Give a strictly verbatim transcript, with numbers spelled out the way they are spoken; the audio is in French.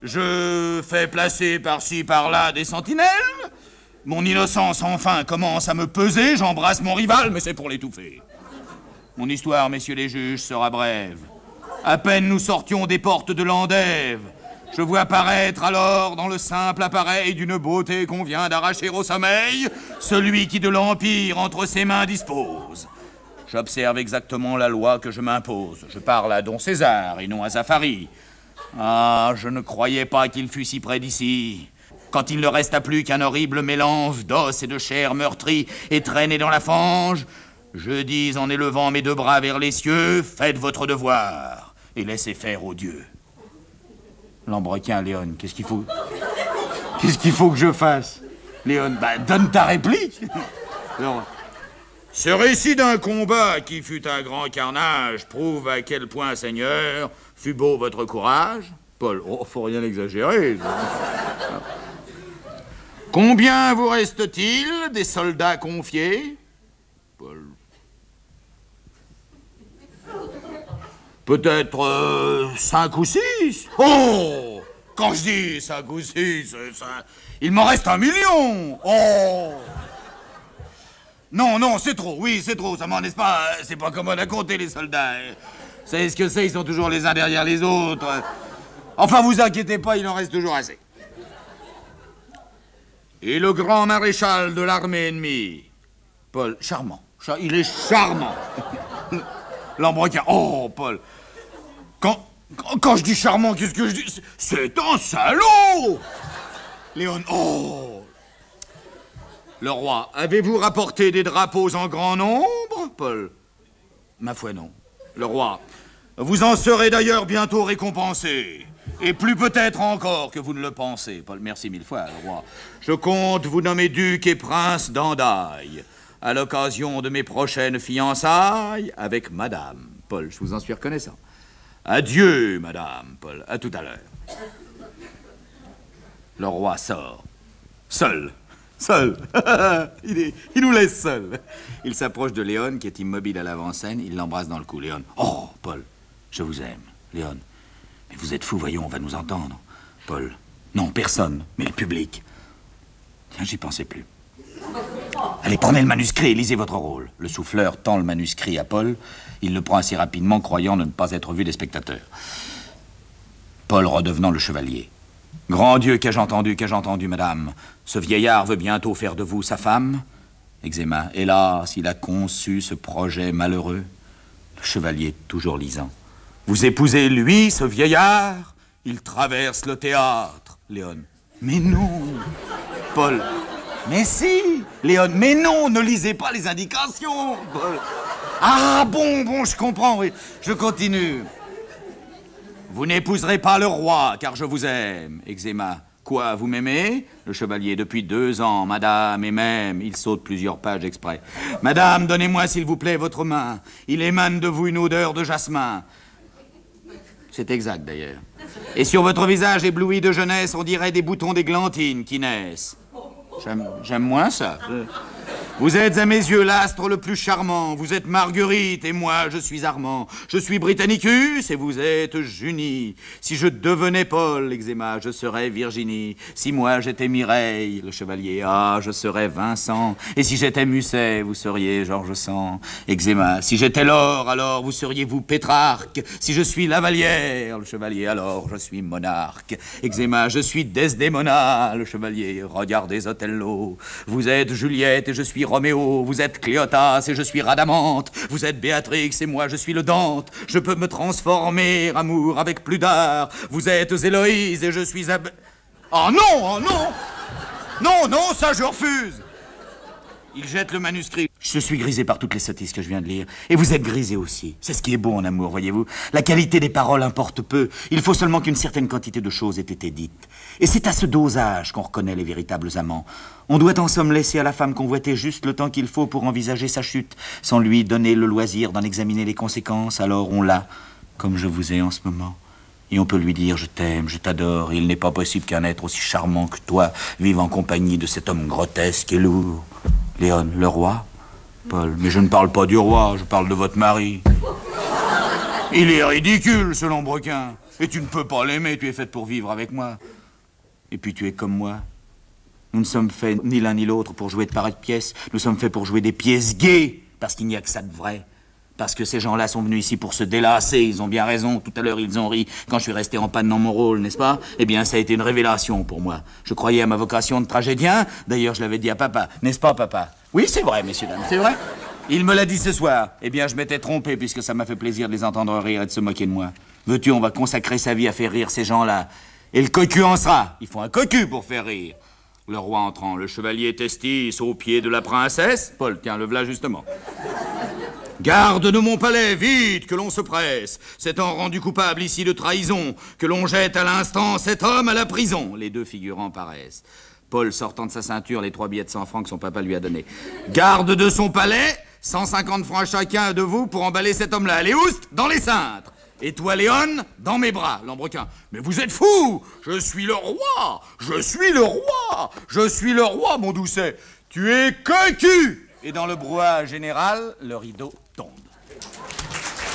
Je fais placer par-ci par-là des sentinelles. Mon innocence, enfin, commence à me peser. J'embrasse mon rival, mais c'est pour l'étouffer. Mon histoire, messieurs les juges, sera brève. À peine nous sortions des portes de l'Andève, je vois apparaître alors, dans le simple appareil d'une beauté qu'on vient d'arracher au sommeil, celui qui de l'Empire entre ses mains dispose. J'observe exactement la loi que je m'impose. Je parle à Don César et non à Zacharie. Ah, je ne croyais pas qu'il fût si près d'ici. Quand il ne resta plus qu'un horrible mélange d'os et de chair meurtrie et traînée dans la fange, je dis en élevant mes deux bras vers les cieux, faites votre devoir et laissez faire aux dieux. Lambrequin, Léon, qu'est-ce qu'il faut Qu'est-ce qu'il faut que je fasse? Léon, bah, donne ta réplique. Alors, ce récit d'un combat qui fut un grand carnage prouve à quel point, Seigneur, fut beau votre courage. Paul, oh, faut rien exagérer. Combien vous reste-t-il des soldats confiés? Paul. Peut-être euh, cinq ou six. Oh! Quand je dis cinq ou six, ça, il m'en reste un million. Oh! Non, non, c'est trop, oui, c'est trop, ça m'en est pas... C'est pas commode à compter, les soldats. Vous savez ce que c'est, ils sont toujours les uns derrière les autres. Enfin, vous inquiétez pas, il en reste toujours assez. Et le grand maréchal de l'armée ennemie, Paul, charmant, char... il est charmant. Lambrequin, oh, Paul, quand, quand, quand je dis charmant, qu'est-ce que je dis? C'est un salaud. Léon, oh. Le roi, avez-vous rapporté des drapeaux en grand nombre, Paul? Ma foi, non. Le roi, vous en serez d'ailleurs bientôt récompensé. Et plus peut-être encore que vous ne le pensez, Paul. Merci mille fois, le roi. Je compte vous nommer duc et prince d'Andaille, à l'occasion de mes prochaines fiançailles avec madame. Paul, je vous en suis reconnaissant. Adieu, madame, Paul. À tout à l'heure. Le roi sort. Seul. Seul. il, est, il nous laisse seul. Il s'approche de Léon, qui est immobile à l'avant-scène. Il l'embrasse dans le cou. Léon. Oh, Paul, je vous aime. Léon. Mais vous êtes fou, voyons, on va nous entendre. Paul. Non, personne, mais le public. Tiens, j'y pensais plus. Allez, prenez le manuscrit et lisez votre rôle. Le souffleur tend le manuscrit à Paul. Il le prend assez rapidement, croyant ne pas être vu des spectateurs. Paul redevenant le chevalier. Grand Dieu, qu'ai-je entendu, qu'ai-je entendu, madame. Ce vieillard veut bientôt faire de vous sa femme. Exéma, hélas, il a conçu ce projet malheureux. Le chevalier, toujours lisant. Vous épousez lui, ce vieillard? Il traverse le théâtre. Léon. Mais non. Paul. Mais si. Léon. Mais non, ne lisez pas les indications. Paul. Ah bon, bon, je comprends, oui. Je continue. Vous n'épouserez pas le roi, car je vous aime. Exéma. Quoi, vous m'aimez? Le chevalier, depuis deux ans, madame, et même, il saute plusieurs pages exprès. Madame, donnez-moi, s'il vous plaît, votre main. Il émane de vous une odeur de jasmin. C'est exact, d'ailleurs. Et sur votre visage ébloui de jeunesse, on dirait des boutons d'églantine qui naissent. J'aime, j'aime moins ça. Vous êtes à mes yeux l'astre le plus charmant. Vous êtes Marguerite et moi je suis Armand. Je suis Britannicus et vous êtes Junie. Si je devenais Paul, Exéma, je serais Virginie. Si moi j'étais Mireille, le chevalier, ah, je serais Vincent. Et si j'étais Musset, vous seriez Georges Sand. Exéma, si j'étais Laure, alors vous seriez vous Pétrarque. Si je suis la Vallière, le chevalier, alors je suis monarque. Exéma, je suis Desdémona, le chevalier. Regardez Othello. Vous êtes Juliette et je suis Roméo, vous êtes Cléotas et je suis Radamante, vous êtes Béatrix et moi je suis le Dante, je peux me transformer, amour, avec plus d'art, vous êtes Héloïse et je suis Ab... Oh non, oh non. Non, non, ça je refuse. Il jette le manuscrit. Je suis grisé par toutes les sottises que je viens de lire. Et vous êtes grisé aussi. C'est ce qui est beau en amour, voyez-vous. La qualité des paroles importe peu. Il faut seulement qu'une certaine quantité de choses ait été dites. Et c'est à ce dosage qu'on reconnaît les véritables amants. On doit en somme laisser à la femme convoitée juste le temps qu'il faut pour envisager sa chute, sans lui donner le loisir d'en examiner les conséquences. Alors on l'a, comme je vous ai en ce moment. Et on peut lui dire « je t'aime, je t'adore ». Il n'est pas possible qu'un être aussi charmant que toi vive en compagnie de cet homme grotesque et lourd. Léon, le roi? Paul, mais je ne parle pas du roi, je parle de votre mari. Il est ridicule, ce lambrequin. Et tu ne peux pas l'aimer, tu es faite pour vivre avec moi. Et puis tu es comme moi. Nous ne sommes faits ni l'un ni l'autre pour jouer de pareilles pièces. Nous sommes faits pour jouer des pièces gays, parce qu'il n'y a que ça de vrai. Parce que ces gens-là sont venus ici pour se délasser, ils ont bien raison. Tout à l'heure, ils ont ri quand je suis resté en panne dans mon rôle, n'est-ce pas? Eh bien, ça a été une révélation pour moi. Je croyais à ma vocation de tragédien. D'ailleurs, je l'avais dit à papa. N'est-ce pas, papa? Oui, c'est vrai, messieurs, dames, c'est vrai. Il me l'a dit ce soir. Eh bien, je m'étais trompé, puisque ça m'a fait plaisir de les entendre rire et de se moquer de moi. Veux-tu, on va consacrer sa vie à faire rire ces gens-là. Et le cocu en sera. Il faut un cocu pour faire rire. Le roi entrant, le chevalier Testis au pied de la princesse. Paul, tiens, le voilà justement. Garde de mon palais, vite, que l'on se presse. S'étant rendu coupable ici de trahison, que l'on jette à l'instant cet homme à la prison. Les deux figurants paraissent. Paul sortant de sa ceinture les trois billets de cent francs que son papa lui a donnés. Garde de son palais, cent cinquante francs chacun de vous pour emballer cet homme-là. Allez, oust, dans les cintres. Et toi, Léon, dans mes bras, Lambrequin. Mais vous êtes fou! Je suis le roi! Je suis le roi! Je suis le roi, mon doucet! Tu es cocu! Et dans le brouhaha général, le rideau tombe.